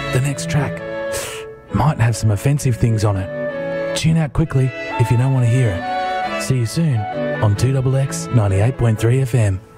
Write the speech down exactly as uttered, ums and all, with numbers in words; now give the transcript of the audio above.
the next track might have some offensive things on it. Tune out quickly if you don't want to hear it. See you soon on two X X ninety-eight point three F M.